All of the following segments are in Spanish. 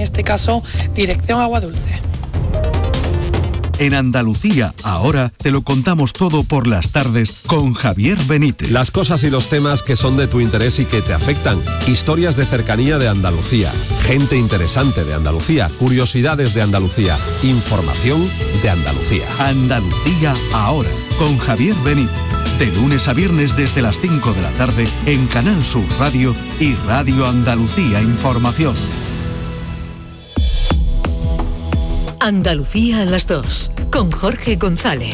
este caso dirección Agua Dulce. En Andalucía, ahora te lo contamos todo por las tardes con Javier Benítez. Las cosas y los temas que son de tu interés y que te afectan. Historias de cercanía de Andalucía. Gente interesante de Andalucía. Curiosidades de Andalucía. Información de Andalucía. Andalucía, ahora, con Javier Benítez. De lunes a viernes desde las 5 de la tarde en Canal Sur Radio y Radio Andalucía Información. Andalucía a las 2, con Jorge González.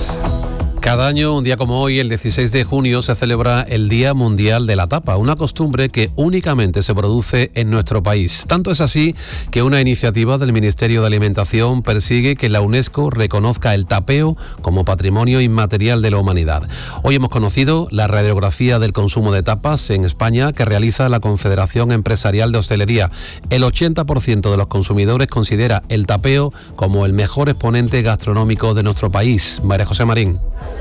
Cada año, un día como hoy, el 16 de junio, se celebra el Día Mundial de la Tapa, una costumbre que únicamente se produce en nuestro país. Tanto es así que una iniciativa del Ministerio de Alimentación persigue que la UNESCO reconozca el tapeo como patrimonio inmaterial de la humanidad. Hoy hemos conocido la radiografía del consumo de tapas en España que realiza la Confederación Empresarial de Hostelería. El 80% de los consumidores considera el tapeo como el mejor exponente gastronómico de nuestro país. María José Marín.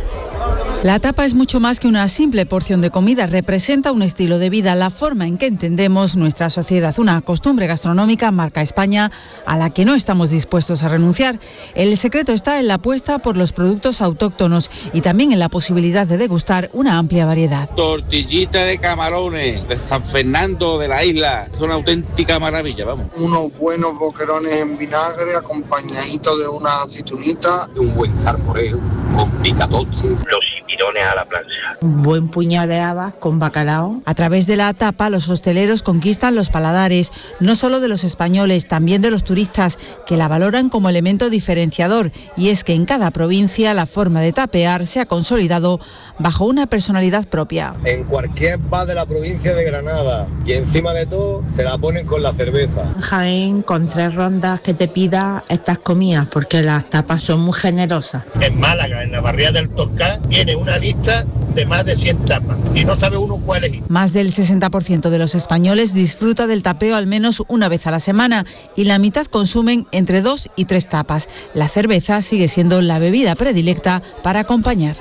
La tapa es mucho más que una simple porción de comida, representa un estilo de vida, la forma en que entendemos nuestra sociedad, una costumbre gastronómica marca España a la que no estamos dispuestos a renunciar. El secreto está en la apuesta por los productos autóctonos y también en la posibilidad de degustar una amplia variedad. Tortillita de camarones de San Fernando de la Isla, es una auténtica maravilla, vamos. Unos buenos boquerones en vinagre acompañaditos de una aceitunita. Un buen salmorejo con picatoste. Los tirones a la plancha. Un buen puñado de habas con bacalao. A través de la tapa, los hosteleros conquistan los paladares, no solo de los españoles, también de los turistas, que la valoran como elemento diferenciador. Y es que en cada provincia la forma de tapear se ha consolidado bajo una personalidad propia. En cualquier bar de la provincia de Granada, y encima de todo te la ponen con la cerveza. En Jaén, con 3 rondas que te pida estas comidas, porque las tapas son muy generosas. En Málaga, en la barriada del Toscán, tiene una lista de más de 100 tapas y no sabe uno cuál es. Más del 60% de los españoles disfruta del tapeo al menos una vez a la semana y la mitad consumen entre 2 y 3 tapas. La cerveza sigue siendo la bebida predilecta para acompañar.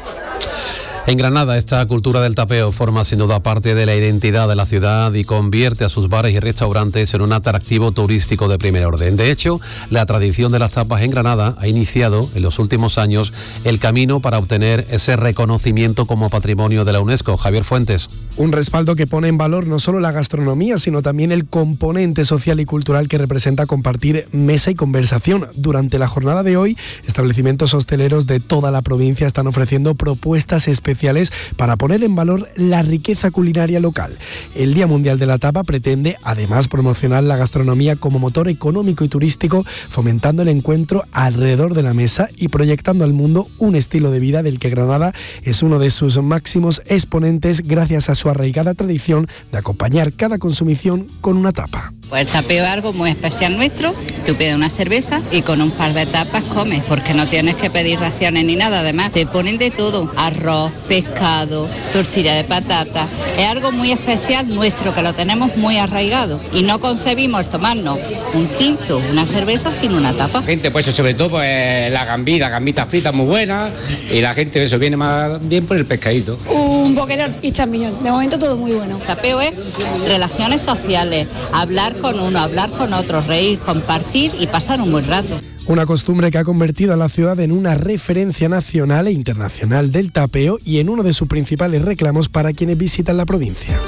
En Granada, esta cultura del tapeo forma sin duda parte de la identidad de la ciudad y convierte a sus bares y restaurantes en un atractivo turístico de primer orden. De hecho, la tradición de las tapas en Granada ha iniciado en los últimos años el camino para obtener ese reconocimiento como patrimonio de la UNESCO. Javier Fuentes. Un respaldo que pone en valor no solo la gastronomía, sino también el componente social y cultural que representa compartir mesa y conversación. Durante la jornada de hoy, establecimientos hosteleros de toda la provincia están ofreciendo propuestas especiales para poner en valor la riqueza culinaria local. El Día Mundial de la Tapa pretende además promocionar la gastronomía como motor económico y turístico, fomentando el encuentro alrededor de la mesa y proyectando al mundo un estilo de vida del que Granada es uno de sus máximos exponentes gracias a su arraigada tradición de acompañar cada consumición con una tapa. Pues el tapeo es algo muy especial nuestro. Tú pides una cerveza y con un par de tapas comes, porque no tienes que pedir raciones ni nada. Además, te ponen de todo: arroz, pescado, tortilla de patata. Es algo muy especial nuestro, que lo tenemos muy arraigado. Y no concebimos tomarnos un tinto, una cerveza sin una tapa. Gente, pues sobre todo pues la gambita frita muy buena, y la gente eso viene más bien por el pescadito. Un boquerón y champiñón. De momento todo muy bueno. El tapeo es relaciones sociales, hablar con uno, hablar con otro, reír, compartir y pasar un buen rato. Una costumbre que ha convertido a la ciudad en una referencia nacional e internacional del tapeo y en uno de sus principales reclamos para quienes visitan la provincia.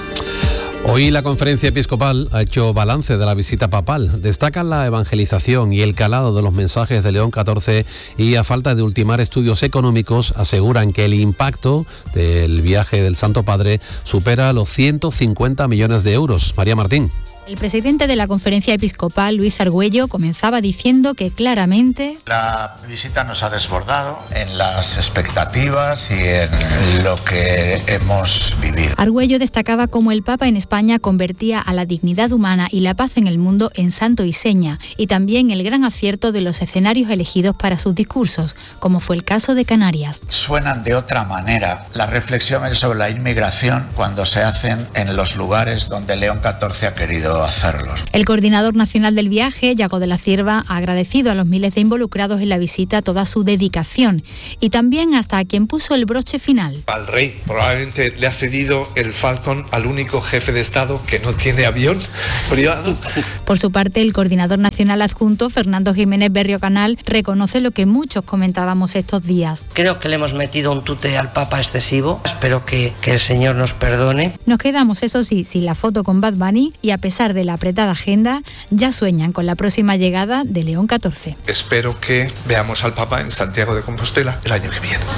Hoy la Conferencia Episcopal ha hecho balance de la visita papal. Destacan la evangelización y el calado de los mensajes de León XIV y, a falta de ultimar estudios económicos, aseguran que el impacto del viaje del Santo Padre supera los 150 millones de euros. María Martín. El presidente de la Conferencia Episcopal, Luis Argüello, comenzaba diciendo que claramente la visita nos ha desbordado en las expectativas y en lo que hemos vivido. Argüello destacaba cómo el Papa en España convertía a la dignidad humana y la paz en el mundo en santo y seña, y también el gran acierto de los escenarios elegidos para sus discursos, como fue el caso de Canarias. Suenan de otra manera las reflexiones sobre la inmigración cuando se hacen en los lugares donde León XIV ha querido puedo hacerlos. El coordinador nacional del viaje, Yago de la Cierva, ha agradecido a los miles de involucrados en la visita toda su dedicación y también hasta a quien puso el broche final. Al rey probablemente le ha cedido el Falcon al único jefe de Estado que no tiene avión privado. Por su parte, el coordinador nacional adjunto, Fernando Jiménez Berrio Canal, reconoce lo que muchos comentábamos estos días. Creo que le hemos metido un tute al Papa excesivo. Espero que el Señor nos perdone. Nos quedamos, eso sí, sin la foto con Bad Bunny y a pesar de la apretada agenda, ya sueñan con la próxima llegada de León XIV. Espero que veamos al Papa en Santiago de Compostela el año que viene.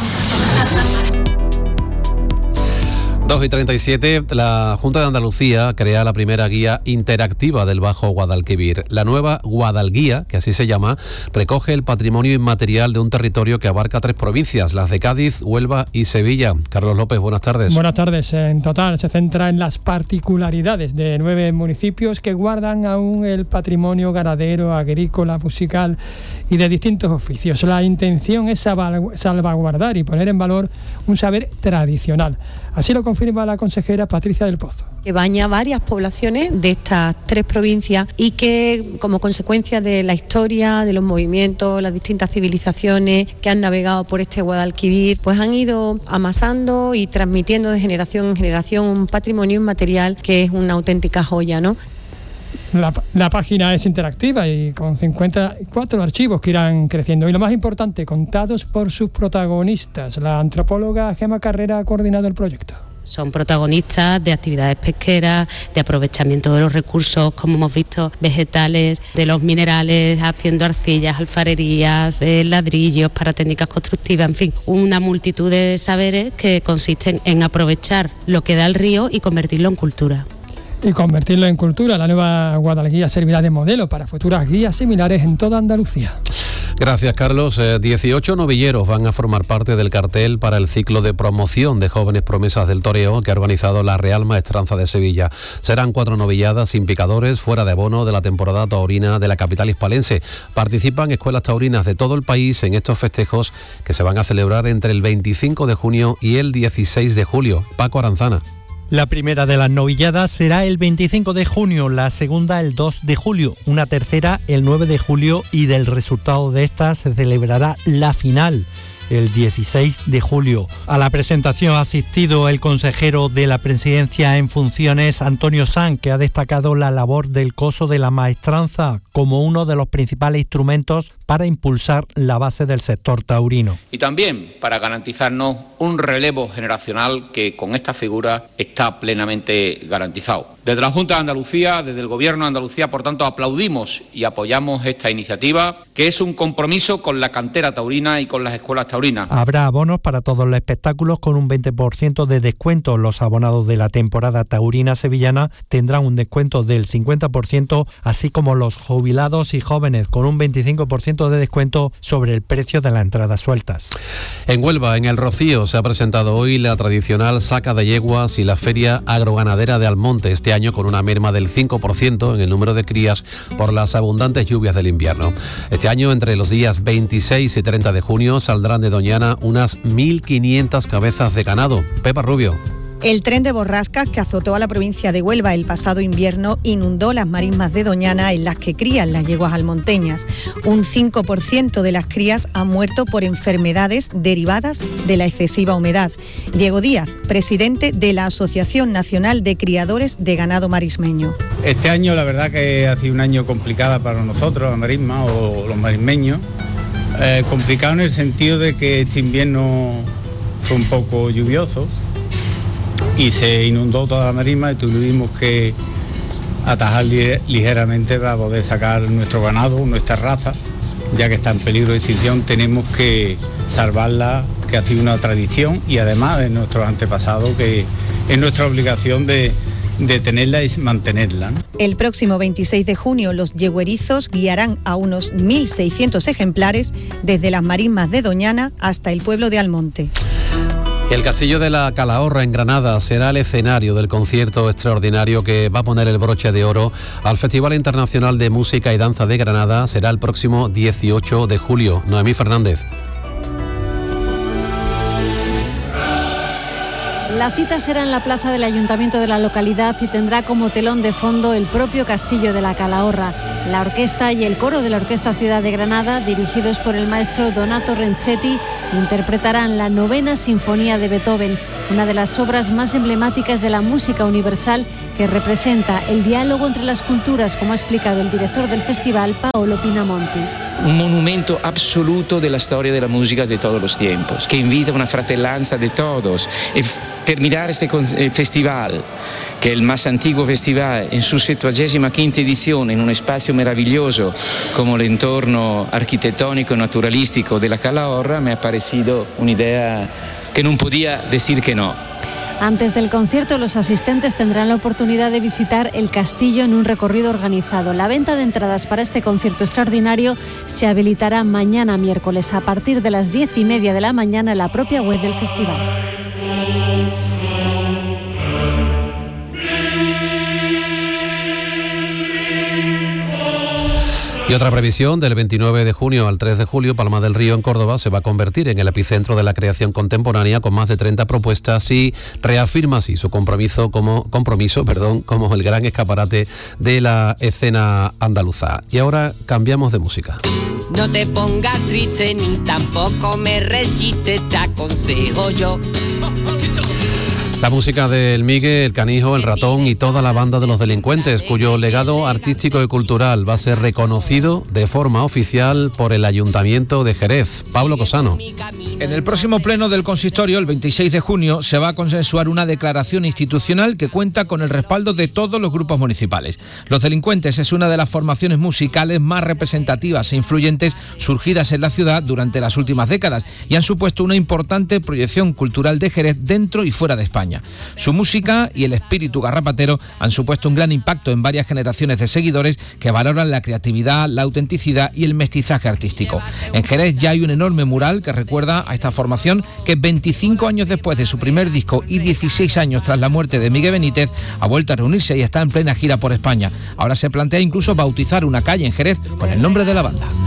2:37, la Junta de Andalucía crea la primera guía interactiva del Bajo Guadalquivir. La nueva Guadalguía, que así se llama, recoge el patrimonio inmaterial de un territorio que abarca 3 provincias, las de Cádiz, Huelva y Sevilla. Carlos López, buenas tardes. Buenas tardes. En total se centra en las particularidades de 9 municipios que guardan aún el patrimonio ganadero, agrícola, musical y de distintos oficios. La intención es salvaguardar y poner en valor un saber tradicional. Así lo confirma la consejera Patricia del Pozo. Que baña varias poblaciones de estas 3 provincias y que, como consecuencia de la historia, de los movimientos, las distintas civilizaciones que han navegado por este Guadalquivir, pues han ido amasando y transmitiendo de generación en generación un patrimonio inmaterial que es una auténtica joya, ¿no? La página es interactiva y con 54 archivos que irán creciendo. Y lo más importante, contados por sus protagonistas. La antropóloga Gemma Carrera ha coordinado el proyecto. Son protagonistas de actividades pesqueras, de aprovechamiento de los recursos, como hemos visto, vegetales, de los minerales, haciendo arcillas, alfarerías, ladrillos para técnicas constructivas, en fin, una multitud de saberes que consisten en aprovechar lo que da el río y convertirlo en cultura. Y convertirlo en cultura, la nueva Guadalguía servirá de modelo para futuras guías similares en toda Andalucía. Gracias, Carlos. 18 novilleros van a formar parte del cartel para el ciclo de promoción de jóvenes promesas del toreo que ha organizado la Real Maestranza de Sevilla. Serán 4 novilladas sin picadores, fuera de abono de la temporada taurina de la capital hispalense. Participan escuelas taurinas de todo el país en estos festejos que se van a celebrar entre el 25 de junio y el 16 de julio. Paco Aranzana. La primera de las novilladas será el 25 de junio, la segunda el 2 de julio, una tercera el 9 de julio y del resultado de esta se celebrará la final el 16 de julio. A la presentación ha asistido el consejero de la Presidencia en funciones, Antonio Sanz, que ha destacado la labor del coso de la maestranza como uno de los principales instrumentos para impulsar la base del sector taurino. Y también para garantizarnos un relevo generacional que con esta figura está plenamente garantizado. Desde la Junta de Andalucía, desde el Gobierno de Andalucía, por tanto, aplaudimos y apoyamos esta iniciativa, que es un compromiso con la cantera taurina y con las escuelas taurinas. Habrá abonos para todos los espectáculos con un 20% de descuento. Los abonados de la temporada taurina sevillana tendrán un descuento del 50%, así como los jubilados y jóvenes con un 25% de descuento sobre el precio de las entradas sueltas. En Huelva, en El Rocío, se ha presentado hoy la tradicional saca de yeguas y la feria agroganadera de Almonte, este año con una merma del 5% en el número de crías por las abundantes lluvias del invierno. Este año, entre los días 26 y 30 de junio, saldrán de Doñana unas 1.500 cabezas de ganado. Pepa Rubio. El tren de borrascas que azotó a la provincia de Huelva el pasado invierno inundó las marismas de Doñana en las que crían las yeguas almonteñas. Un 5% de las crías han muerto por enfermedades derivadas de la excesiva humedad. Diego Díaz, presidente de la Asociación Nacional de Criadores de Ganado Marismeño. Este año la verdad que ha sido un año complicado para nosotros, la marisma o los marismeños. Complicado en el sentido de que este invierno fue un poco lluvioso y se inundó toda la marisma y tuvimos que atajar ligeramente para poder sacar nuestro ganado, nuestra raza, ya que está en peligro de extinción. Tenemos que salvarla, que ha sido una tradición y además de nuestros antepasados, que es nuestra obligación de tenerla y mantenerla, ¿no? El próximo 26 de junio los yeguerizos guiarán a unos 1.600 ejemplares desde las marismas de Doñana hasta el pueblo de Almonte. El Castillo de la Calahorra en Granada será el escenario del concierto extraordinario que va a poner el broche de oro al Festival Internacional de Música y Danza de Granada. Será el próximo 18 de julio. Noemí Fernández. La cita será en la plaza del Ayuntamiento de la localidad y tendrá como telón de fondo el propio Castillo de la Calahorra. La orquesta y el coro de la Orquesta Ciudad de Granada, dirigidos por el maestro Donato Renzetti, interpretarán la 9ª Sinfonía de Beethoven, una de las obras más emblemáticas de la música universal que representa el diálogo entre las culturas, como ha explicado el director del festival, Paolo Pinamonti. Un monumento absoluto de la storia della musica di tutti los tiempos, che invita a una fratellanza de todos. E terminar este festival, che è il más antiguo festival, in su 75ª edizione, in un spazio meraviglioso come l'entorno architettonico e naturalistico della Calahorra, me ha parecido un'idea che non podía decir que no. Antes del concierto, los asistentes tendrán la oportunidad de visitar el castillo en un recorrido organizado. La venta de entradas para este concierto extraordinario se habilitará mañana miércoles a partir de las 10:30 de la mañana en la propia web del festival. Y otra previsión: del 29 de junio al 3 de julio, Palma del Río en Córdoba se va a convertir en el epicentro de la creación contemporánea, con más de 30 propuestas, y reafirma así su compromiso como el gran escaparate de la escena andaluza. Y ahora cambiamos de música. No te pongas triste ni tampoco me resistes, te aconsejo yo. La música del Migue, el Canijo, el Ratón y toda la banda de los delincuentes, cuyo legado artístico y cultural va a ser reconocido de forma oficial por el Ayuntamiento de Jerez. Pablo Cosano. En el próximo pleno del consistorio, el 26 de junio, se va a consensuar una declaración institucional que cuenta con el respaldo de todos los grupos municipales. Los Delincuentes es una de las formaciones musicales más representativas e influyentes surgidas en la ciudad durante las últimas décadas y han supuesto una importante proyección cultural de Jerez dentro y fuera de España. Su música y el espíritu garrapatero han supuesto un gran impacto en varias generaciones de seguidores que valoran la creatividad, la autenticidad y el mestizaje artístico. En Jerez ya hay un enorme mural que recuerda a esta formación que 25 años después de su primer disco y 16 años tras la muerte de Miguel Benítez ha vuelto a reunirse y está en plena gira por España. Ahora se plantea incluso bautizar una calle en Jerez con el nombre de la banda.